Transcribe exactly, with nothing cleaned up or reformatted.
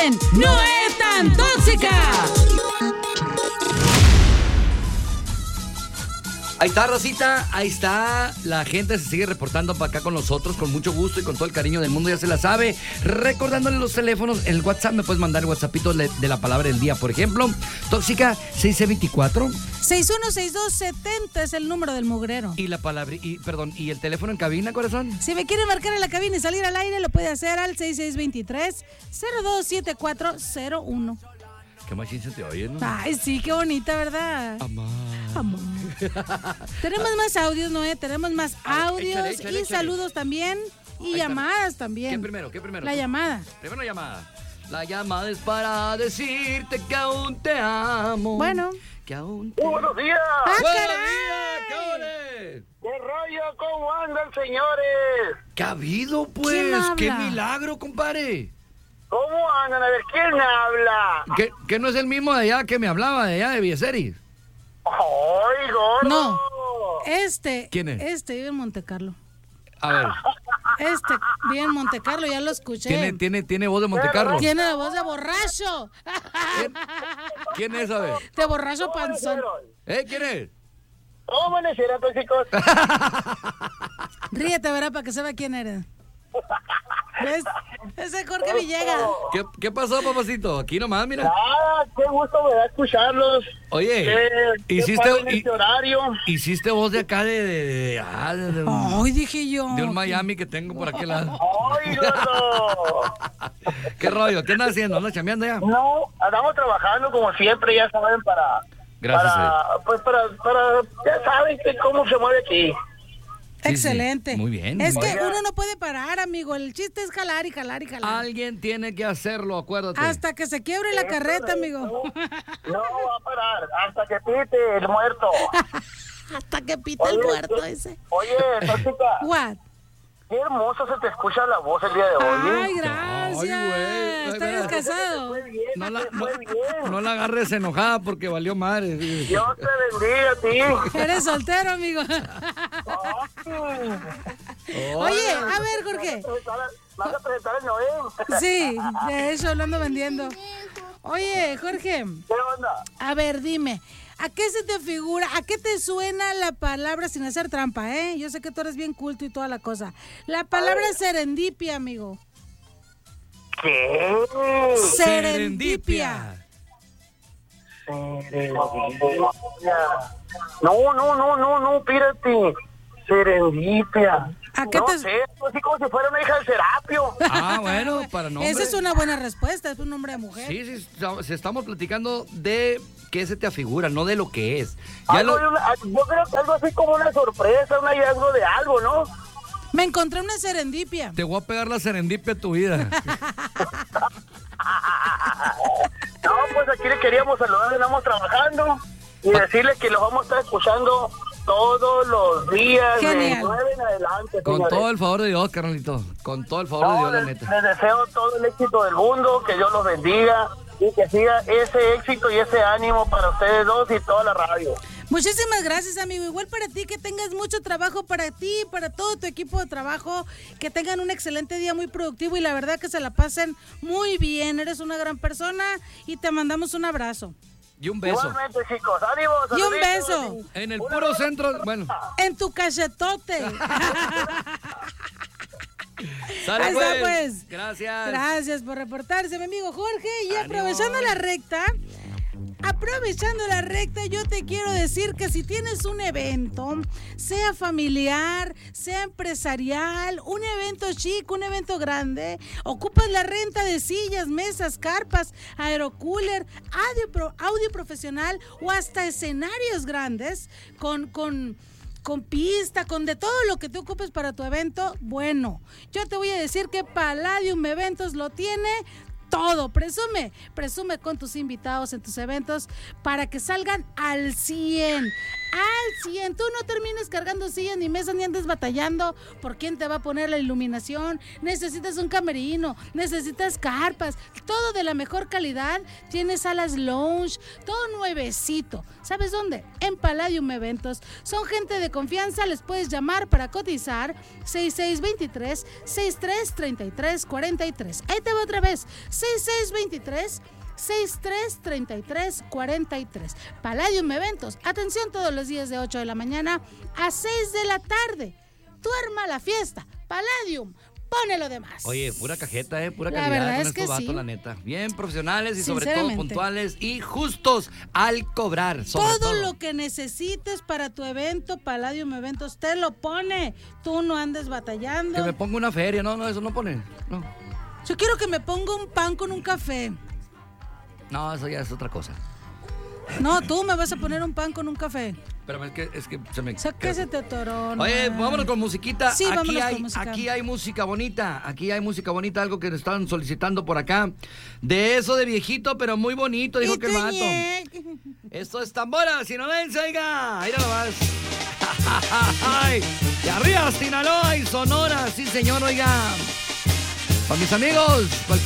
en No Es Tan Tóxica. Ahí está, Rosita, ahí está. La gente se sigue reportando para acá con nosotros con mucho gusto y con todo el cariño del mundo, ya se la sabe. Recordándole los teléfonos, en el WhatsApp me puedes mandar el WhatsAppito de la palabra del día, por ejemplo. Tóxica seis seis veinticuatro. seis uno seis dos setenta es el número del mugrero. Y la palabra, y perdón, ¿y el teléfono en cabina, corazón? Si me quiere marcar en la cabina y salir al aire, lo puede hacer al seis seis dos tres cero dos siete cuatro cero uno. Qué machín se te oye, ¿no? Ay, sí, qué bonita, ¿verdad? Amor. Amor. Tenemos más audios, Noé, tenemos más audios Échale, échale, y échale. saludos también y Ahí llamadas está. también. ¿Qué primero? ¿Qué primero? La llamada. Primero llamada. La llamada es para decirte que aún te amo. Bueno. Que aún te... Muy buenos días. ¡Ah, ¡Buenos caray! días! ¿Qué ole? ¿Qué rollo? ¿Cómo andan, señores? ¿Qué ha habido, ¿Quién pues? habla? ¡Qué milagro, compadre! ¿Cómo andan? A ver, ¿quién habla? ¿Qué, qué no es el mismo de allá que me hablaba, de allá de Villaseris? ¡Ay, gordo! No. Este. ¿Quién es? Este vive en Montecarlo. A ver, Este vive en Montecarlo, ya lo escuché. ¿tiene, tiene, tiene voz de Montecarlo? Tiene la voz de borracho. ¿Quién, quién es, a ver? De borracho panzón. ¿Eh? ¿Quién es? ¿Cómo amanecieron, chicos? Ríete, verá, para que sepa quién eres. ¿Ves? Ese Jorge Villegas. ¿Qué, ¿Qué pasó, papacito? Aquí nomás, mira. Nada, qué gusto me da escucharlos. Oye, ¿Qué, qué hiciste, pasa en hi- este horario? hiciste voz de acá de, de, de, ah, de- de un, Ay, dije yo. de un Miami que tengo por aquel lado. ¡Ay, gordo! ¿Qué rollo? ¿Qué andas haciendo? ¿Andas chambeando ya? No, andamos trabajando como siempre, ya saben, para... Gracias, para, pues para, para, ya saben que cómo se mueve aquí. Sí, sí. Excelente. Muy bien, Es muy que bien. uno no puede parar, amigo. El chiste es jalar y jalar y jalar. Alguien tiene que hacerlo, acuérdate. Hasta que se quiebre la carreta, amigo. No va a parar hasta que pite el muerto. Hasta que pita el Oye, muerto ¿qué- ese. Oye, tóxica, What? qué hermoso se te escucha la voz el día de hoy. Ay, ¿eh? gracias. Ay, güey. ¿Estás Ay, casado? Fue bien, No la, te no, fue bien. no la agarres enojada porque valió madre. Sí. Dios te bendiga a ti. Eres soltero, amigo. Ay. Oye, a ver, Jorge. ¿Vas a presentar el Noé? Sí, de eso lo ando vendiendo. Oye, Jorge, ¿Qué onda? a ver, dime, ¿a qué se te figura, a qué te suena la palabra sin hacer trampa, eh? Yo sé que tú eres bien culto y toda la cosa. La palabra serendipia, amigo. ¿Qué? Serendipia. Serendipia. No, no, no, no, no, espérate. Serendipia. ¿A qué no te- sé, así como si fuera una hija del Serapio. Ah, bueno, para nombre. Esa es una buena respuesta, es un nombre de mujer. Sí, sí, estamos- estamos platicando de qué se te afigura, no de lo que es. Ya Algo lo- de una- yo creo que algo así como una sorpresa, un hallazgo de algo, ¿no? Me encontré una serendipia. Te voy a pegar la serendipia a tu vida. No, pues aquí le queríamos saludar, estamos trabajando y decirle que los vamos a estar escuchando todos los días de Genial. nueve en adelante, Con señores. todo el favor de Dios, carnalito. Con todo el favor de No, Dios, la les, neta. les deseo todo el éxito del mundo, que Dios los bendiga y que siga ese éxito y ese ánimo para ustedes dos y toda la radio. Muchísimas gracias, amigo. Igual para ti, que tengas mucho trabajo para ti, para todo tu equipo de trabajo, que tengan un excelente día muy productivo y la verdad que se la pasen muy bien. Eres una gran persona y te mandamos un abrazo. Y un beso. Igualmente, chicos, ánimo. Y un saluditos. beso. En el puro centro, bueno. En tu cachetote. Sale Ahí está, pues. pues. Gracias. Gracias por reportarse, mi amigo Jorge. Y Ánimo. aprovechando la recta, aprovechando la recta, yo te quiero decir que si tienes un evento, sea familiar, sea empresarial, un evento chico, un evento grande, ocupas la renta de sillas, mesas, carpas, aerocooler, audio, pro- audio profesional o hasta escenarios grandes con... con con pista, con de todo lo que te ocupes para tu evento, bueno, yo te voy a decir que Palladium Eventos lo tiene todo. Presume, presume con tus invitados en tus eventos para que salgan al cien. al cien. Tú no termines cargando sillas ni mesas ni andes batallando por quién te va a poner la iluminación. Necesitas un camerino, necesitas carpas, todo de la mejor calidad. Tienes salas lounge, todo nuevecito. ¿Sabes dónde? En Palladium Eventos. Son gente de confianza, les puedes llamar para cotizar seis seis dos tres, seis tres tres tres cuatro tres. Ahí te va otra vez, seis seis dos tres, seis tres tres tres cuatro tres. Palladium Eventos. Atención todos los días de ocho de la mañana a seis de la tarde. Tú arma la fiesta. Palladium. Pone lo demás. Oye, pura cajeta, ¿eh? Pura La calidad verdad con es estos que vatos, sí. la neta. Bien profesionales y sobre todo Sinceramente. puntuales y justos al cobrar. Sobre Todo, todo lo que necesites para tu evento, Palladium Eventos te lo pone. Tú no andes batallando. que me ponga una feria. No, no, eso no pone. No, Yo quiero que me ponga un pan con un café. no eso ya es otra cosa. No, tú me vas a poner un pan con un café. Pero es que, es que se me... O sea, que se te atoró. Oye, man. vámonos con musiquita. Sí, aquí vámonos hay, con música. Aquí hay música bonita. Aquí hay música bonita, algo que nos estaban solicitando por acá. De eso de viejito, pero muy bonito, dijo Y que el tú, vato. ñe. Esto es tambora, sinaloense, oiga. Ahí nomás. Ay, de arriba, Sinaloa y Sonora. Sí, señor, oiga. Para mis amigos,